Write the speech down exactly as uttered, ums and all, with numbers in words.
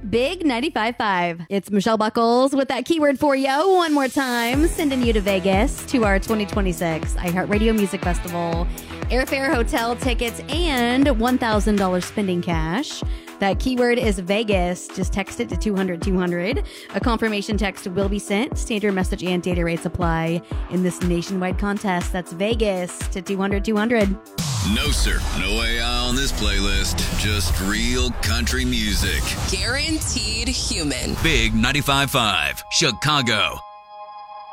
Big ninety-five point five. It's Michelle Buckles with that keyword for you one more time, sending you to Vegas to our twenty twenty-six iHeartRadio Music Festival. Airfare, hotel tickets, and one thousand dollars spending cash. That keyword is Vegas. Just text it to two hundred two hundred. A confirmation text will be sent. Standard message and data rates apply in this nationwide contest. That's Vegas to two hundred two hundred. No, sir. No A I on this playlist. Just real country music. Guaranteed human. Big ninety-five point five, Chicago.